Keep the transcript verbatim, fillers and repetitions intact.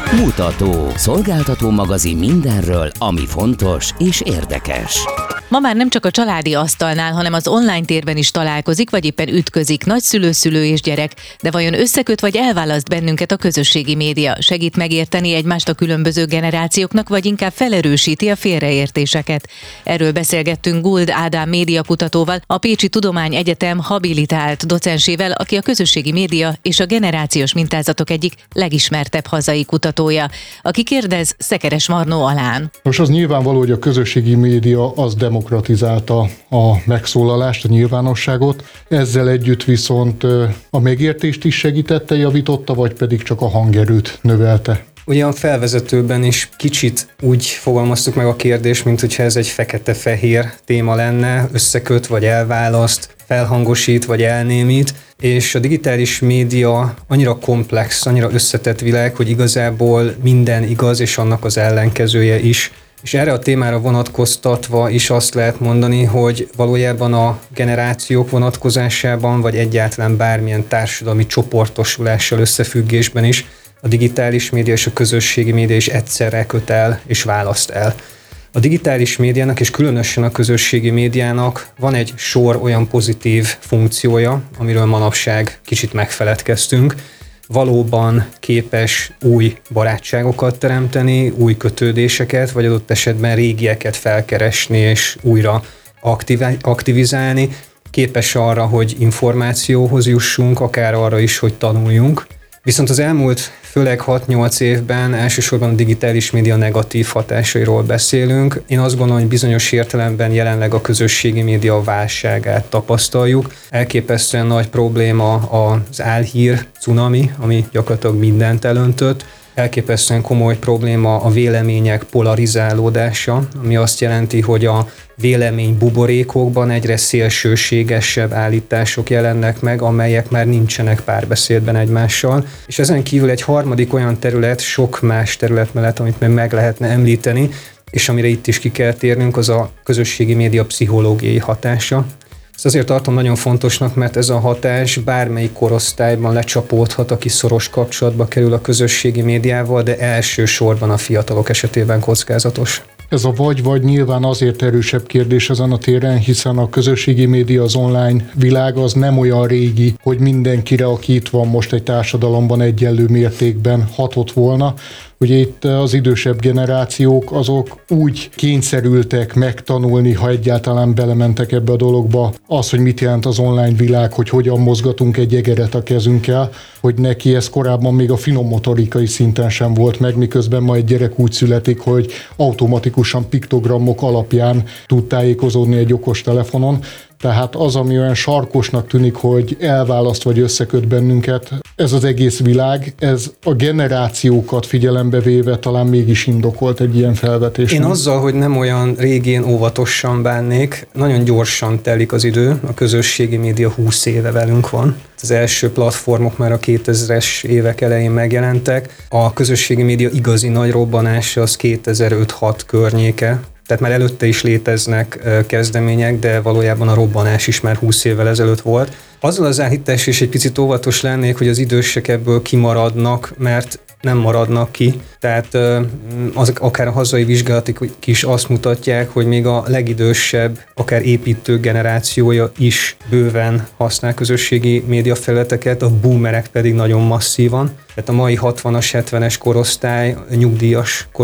Mutató. Szolgáltató magazin mindenről, ami fontos és érdekes. Ma már nem csak a családi asztalnál, hanem az online térben is találkozik, vagy éppen ütközik nagyszülő, szülő és gyerek, de vajon összeköt vagy elválaszt bennünket a közösségi média? Segít megérteni egymást a különböző generációknak, vagy inkább felerősíti a félreértéseket? Erről beszélgettünk Guld Ádám médiakutatóval, a Pécsi Tudományegyetem habilitált docensével, aki a közösségi média és a generációs mintázatok egyik legismertebb hazai kutatója. Aki kérdez, Szekeres Marnó Alán. Most az nyilvánvaló, hogy a közösségi média az demokratizálta a megszólalást, a nyilvánosságot, ezzel együtt viszont a megértést is segítette, javította, vagy pedig csak a hangerőt növelte? Ugye a felvezetőben is kicsit úgy fogalmaztuk meg a kérdést, mint hogyha ez egy fekete-fehér téma lenne, összeköt vagy elválaszt, felhangosít vagy elnémít, és a digitális média annyira komplex, annyira összetett világ, hogy igazából minden igaz, és annak az ellenkezője is. És erre a témára vonatkoztatva is azt lehet mondani, hogy valójában a generációk vonatkozásában, vagy egyáltalán bármilyen társadalmi csoportosulással összefüggésben is a digitális média és a közösségi média is egyszerre köt el és választ el. A digitális médiának és különösen a közösségi médiának van egy sor olyan pozitív funkciója, amiről manapság kicsit megfeledkeztünk. Valóban képes új barátságokat teremteni, új kötődéseket, vagy adott esetben régieket felkeresni és újra aktivizálni. Képes arra, hogy információhoz jussunk, akár arra is, hogy tanuljunk. Viszont az elmúlt főleg hat-nyolc évben elsősorban a digitális média negatív hatásairól beszélünk. Én azt gondolom, hogy bizonyos értelemben jelenleg a közösségi média válságát tapasztaljuk. Elképesztően nagy probléma az álhír cunami, ami gyakorlatilag mindent elöntött. Elképesztően komoly probléma a vélemények polarizálódása, ami azt jelenti, hogy a vélemény buborékokban egyre szélsőségesebb állítások jelennek meg, amelyek már nincsenek párbeszédben egymással. És ezen kívül egy harmadik olyan terület, sok más terület mellett, amit még meg lehetne említeni, és amire itt is ki kell térnünk, az a közösségi média pszichológiai hatása. Ezt azért tartom nagyon fontosnak, mert ez a hatás bármelyik korosztályban lecsapódhat, aki szoros kapcsolatba kerül a közösségi médiával, de elsősorban a fiatalok esetében kockázatos. Ez a vagy-vagy nyilván azért erősebb kérdés ezen a téren, hiszen a közösségi média, az online világ az nem olyan régi, hogy mindenkire, aki itt van most egy társadalomban egyenlő mértékben hatott volna. Ugye itt az idősebb generációk azok úgy kényszerültek megtanulni, ha egyáltalán belementek ebbe a dologba, az, hogy mit jelent az online világ, hogy hogyan mozgatunk egy egeret a kezünkkel, hogy neki ez korábban még a finom motorikai szinten sem volt meg, miközben ma egy gyerek úgy születik, hogy automatikusan piktogramok alapján tud tájékozódni egy okostelefonon. Tehát az, ami olyan sarkosnak tűnik, hogy elválaszt vagy összeköt bennünket, ez az egész világ, ez a generációkat figyelembe véve talán mégis indokolt egy ilyen felvetés. Én azzal, hogy nem olyan régén óvatosan bánnék, nagyon gyorsan telik az idő, a közösségi média húsz éve velünk van. Az első platformok már a kétezres évek elején megjelentek, a közösségi média igazi nagy robbanása az kétezer-öt-hat környéke. Tehát már előtte is léteznek kezdemények, de valójában a robbanás is már húsz évvel ezelőtt volt. Azzal az elhités is egy picit óvatos lennék, hogy az idősek ebből kimaradnak, mert nem maradnak ki. Tehát az, akár a hazai vizsgálatok is azt mutatják, hogy még a legidősebb, akár építő generációja is bőven használ közösségi médiafelületeket, a boomerek pedig nagyon masszívan. Tehát a mai hatvanas, hetvenes korosztály, nyugdíjas korosztály,